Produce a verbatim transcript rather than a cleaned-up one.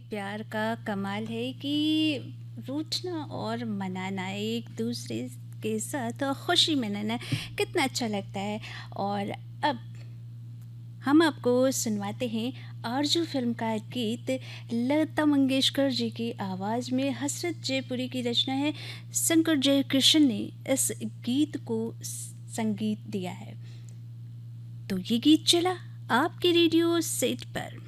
प्यार का कमाल है कि रूठना और मनाना एक दूसरे के साथ और खुशी मनाना कितना अच्छा लगता है। और अब हम आपको सुनवाते हैं आरजू फिल्म का गीत। लता मंगेशकर जी की आवाज़ में हसरत जयपुरी की रचना है। शंकर जयकिशन ने इस गीत को संगीत दिया है। तो ये गीत चला आपके रेडियो सेट पर।